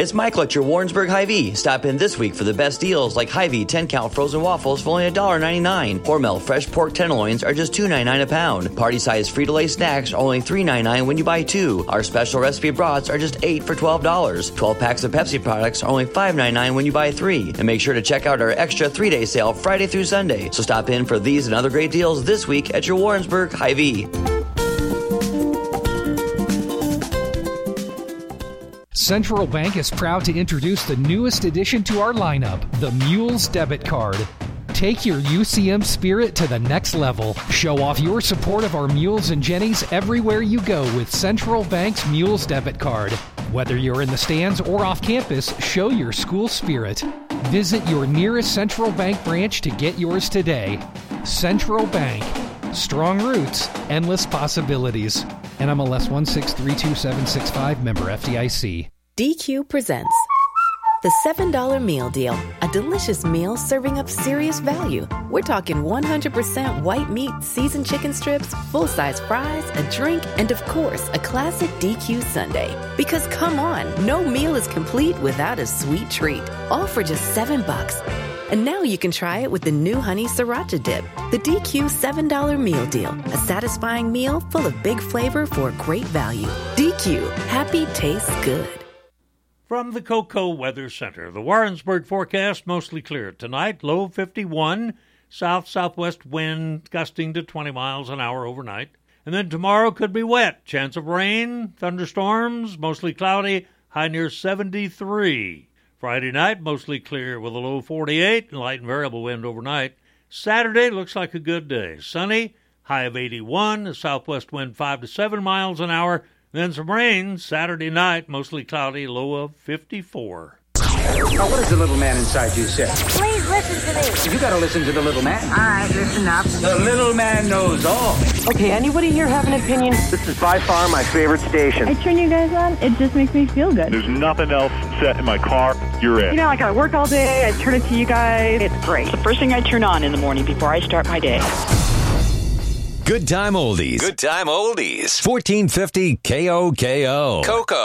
It's Michael at your Warrensburg Hy-Vee. Stop in this week for the best deals like Hy-Vee 10-count frozen waffles for only $1.99. Hormel fresh pork tenderloins are just $2.99 a pound. Party-sized Frito-Lay snacks are only $3.99 when you buy 2. Our special recipe brats are just 8 for $12. 12 packs of Pepsi products are only $5.99 when you buy 3. And make sure to check out our extra 3-day sale Friday through Sunday. So stop in for these and other great deals this week at your Warrensburg Hy-Vee. Central Bank is proud to introduce the newest addition to our lineup, the Mules Debit Card. Take your UCM spirit to the next level. Show off your support of our Mules and Jennies everywhere you go with Central Bank's Mules Debit Card. Whether you're in the stands or off campus, show your school spirit. Visit your nearest Central Bank branch to get yours today. Central Bank. Strong roots, endless possibilities. NMLS 1632765, member FDIC. DQ presents the $7 Meal Deal, a delicious meal serving up serious value. We're talking 100% white meat, seasoned chicken strips, full-size fries, a drink, and of course, a classic DQ sundae. Because come on, no meal is complete without a sweet treat. All for just $7. And now you can try it with the new Honey Sriracha Dip. The DQ $7 Meal Deal. A satisfying meal full of big flavor for a great value. DQ. Happy tastes good. From the Cocoa Weather Center, the Warrensburg forecast mostly clear tonight. Low 51, south-southwest wind gusting to 20 miles an hour overnight. And then tomorrow could be wet. Chance of rain, thunderstorms, mostly cloudy, high near 73. Friday night, mostly clear with a low 48 and light and variable wind overnight. Saturday looks like a good day. Sunny, high of 81, a southwest wind 5 to 7 miles an hour. Then some rain. Saturday night, mostly cloudy, low of 54. Now, what does the little man inside you say? Please listen to me. You gotta listen to the little man. All right, listen up. The little man knows all. Okay, anybody here have an opinion? This is by far my favorite station. I turn you guys on, it just makes me feel good. There's nothing else set in my car. You're it. You know, like I work all day, I turn it to you guys. It's great. The first thing I turn on in the morning before I start my day. Good time oldies. Good time oldies. 1450 KOKO. Cocoa.